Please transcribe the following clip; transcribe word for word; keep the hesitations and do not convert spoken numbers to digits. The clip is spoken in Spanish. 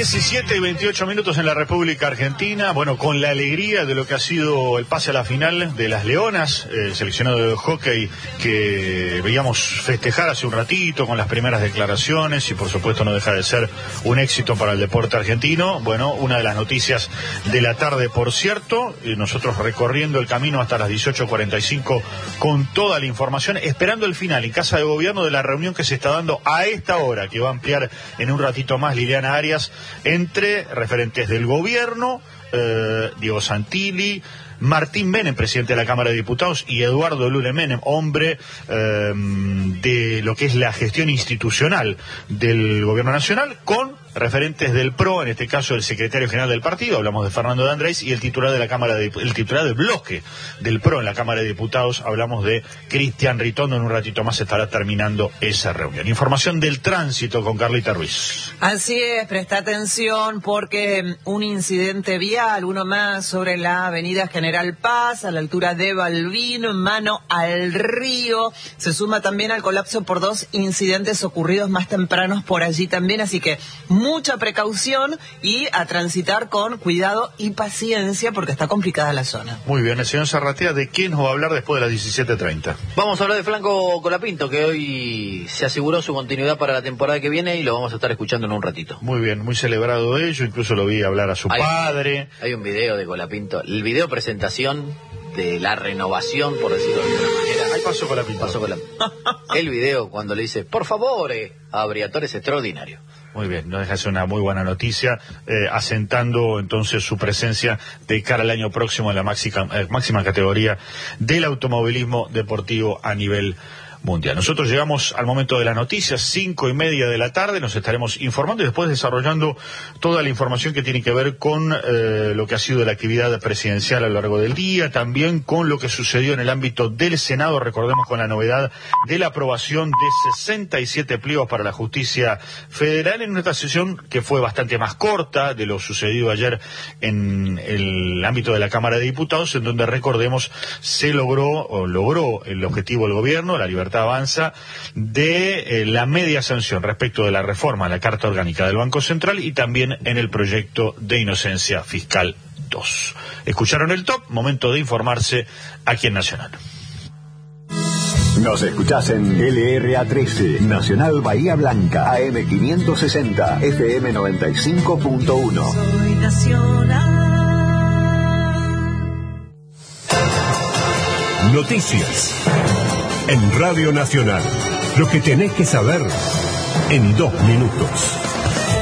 diecisiete y veintiocho minutos en la República Argentina, bueno, con la alegría de lo que ha sido el pase a la final de las Leonas, eh, seleccionado de hockey que veíamos festejar hace un ratito con las primeras declaraciones y por supuesto no deja de ser un éxito para el deporte argentino. Bueno, una de las noticias de la tarde, por cierto, y nosotros recorriendo el camino hasta las dieciocho cuarenta y cinco con toda la información, esperando el final en Casa de Gobierno de la reunión que se está dando a esta hora, que va a ampliar en un ratito más Liliana Arias, entre referentes del gobierno, eh, Diego Santilli, Martín Menem, presidente de la Cámara de Diputados, y Eduardo Lule Menem, hombre eh, de lo que es la gestión institucional del gobierno nacional, con referentes del P R O, en este caso el secretario general del partido, hablamos de Fernando de Andrés, y el titular de la Cámara de, el titular del bloque del P R O en la Cámara de Diputados, hablamos de Cristian Ritondo. En un ratito más estará terminando esa reunión. Información del tránsito con Carlita Ruiz. Así es, presta atención porque un incidente vial, uno más sobre la avenida General Paz, a la altura de Balbín, mano al río, se suma también al colapso por dos incidentes ocurridos más tempranos por allí también, así que mucha precaución y a transitar con cuidado y paciencia porque está complicada la zona. Muy bien, el señor Zarratea, ¿de quién nos va a hablar después de las diecisiete treinta? Vamos a hablar de Franco Colapinto, que hoy se aseguró su continuidad para la temporada que viene y lo vamos a estar escuchando en un ratito. Muy bien, muy celebrado ello, incluso lo vi hablar a su hay, padre. Hay un video de Colapinto, el video presentación de la renovación, por decirlo de alguna manera. Ahí pasó Colapinto. Pasó Colapinto. El video cuando le dice, por favor, eh, a Briatore es extraordinario. Muy bien, no deja de ser una muy buena noticia, eh, asentando entonces su presencia de cara al año próximo en la máxima, eh, máxima categoría del automovilismo deportivo a nivel mundial. Nosotros llegamos al momento de las noticias, cinco y media de la tarde, nos estaremos informando y después desarrollando toda la información que tiene que ver con eh, lo que ha sido la actividad presidencial a lo largo del día, también con lo que sucedió en el ámbito del Senado, recordemos con la novedad de la aprobación de sesenta y siete pliegos para la justicia federal en una sesión que fue bastante más corta de lo sucedido ayer en el ámbito de la Cámara de Diputados, en donde recordemos se logró o logró el objetivo del gobierno, la libertad avanza, de eh, la media sanción respecto de la reforma a la Carta Orgánica del Banco Central y también en el proyecto de inocencia fiscal dos. Escucharon el top, momento de informarse aquí en Nacional. Nos escuchás en L R A trece, Nacional Bahía Blanca, A M quinientos sesenta, F M noventa y cinco punto uno. Soy Nacional. Noticias en Radio Nacional. Lo que tenés que saber en dos minutos.